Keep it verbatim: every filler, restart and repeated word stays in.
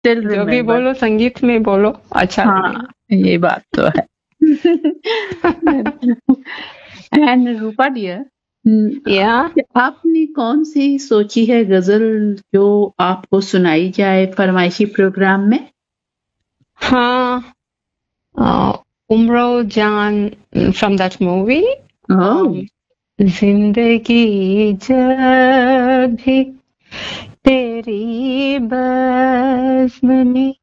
Still जो भी remember. बोलो संगीत में बोलो अच्छा हाँ, लगेगा। ये बात तो है। एंड रूपा डियर, या आपने कौन सी सोची है गजल जो आपको सुनाई जाए फरमाइशी प्रोग्राम में? हाँ, उम्रो जान फ्रॉम दैट मूवी। ओह, जिंदगी जब भी तेरी बज़्म में